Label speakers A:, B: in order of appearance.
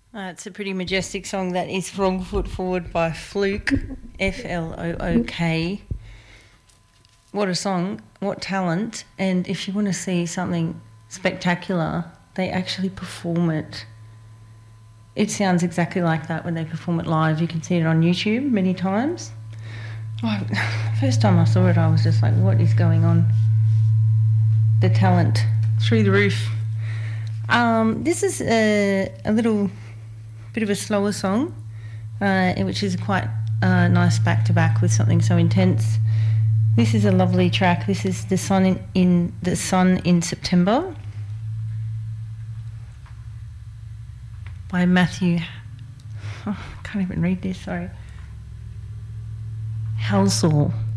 A: It's a pretty majestic song. That is Wrong Foot Forward by Fluke, Flook. What a song, what talent. And if you want to see something spectacular, they actually perform it. It sounds exactly like that when they perform it live. You can see it on YouTube many times. First time I saw it, I was just like, what is going on? The talent through the roof. This is a little bit of a slower song, which is quite nice back-to-back with something so intense. This is a lovely track. This is The Sun in September by Matthew. I can't even read this, sorry. Halsall.